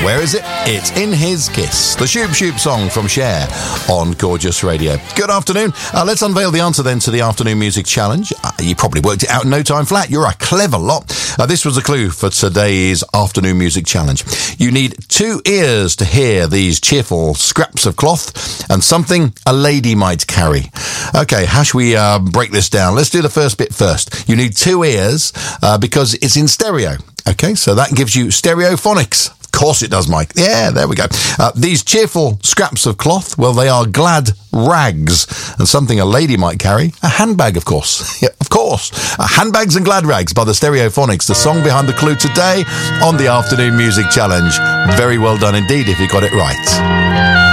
Where is it? It's In His Kiss, the Shoop Shoop song from Cher on Gorgeous Radio. Good afternoon. Let's unveil the answer then to the afternoon music challenge. You probably worked it out in no time flat. You're a clever lot. This was a clue for today's afternoon music challenge. You need 2 ears to hear these cheerful scraps of cloth and something a lady might carry. Okay, how should we break this down? Let's do the first bit first. You need 2 ears because it's in stereo. Okay, so that gives you stereophonics. Of course it does, Mike. Yeah, there we go. These cheerful scraps of cloth, well, they are glad rags. And something a lady might carry, a handbag, of course. Yeah, of course. Handbags and Glad Rags by the Stereophonics, the song behind the clue today on the Afternoon Music Challenge. Very well done indeed if you got it right.